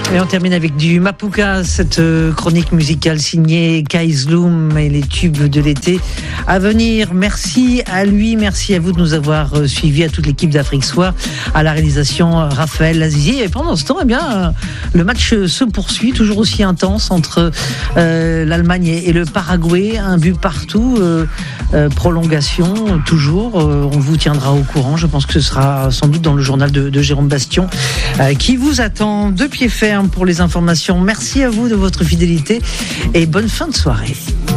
Et on termine avec du Mapuka, cette chronique musicale signée Kaizloum et les tubes de l'été à venir. Merci à lui, merci à vous de nous avoir suivis, à toute l'équipe d'Afrique Soir, à la réalisation Raphaël Lazizi. Et pendant ce temps, eh bien, le match se poursuit, toujours aussi intense entre l'Allemagne et le Paraguay. Un but partout, prolongation, toujours. On vous tiendra au courant. Je pense que ce sera sans doute dans le journal de Jérôme Bastion qui vous attend de pied ferme pour les informations. Merci à vous de votre fidélité et bonne fin de soirée.